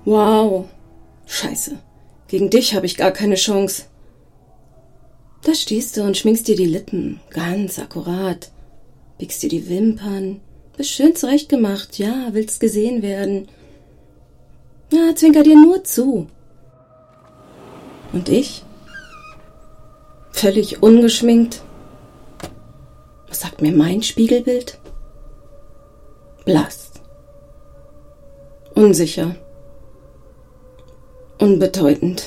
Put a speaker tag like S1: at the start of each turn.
S1: Wow. Scheiße. Gegen dich habe ich gar keine Chance. Da stehst du und schminkst dir die Lippen. Ganz akkurat. Biegst dir die Wimpern. Bist schön zurechtgemacht. Ja, willst gesehen werden. Na, zwinker dir nur zu. Und ich? Völlig ungeschminkt. Was sagt mir mein Spiegelbild? Blass. Unsicher. Unbedeutend.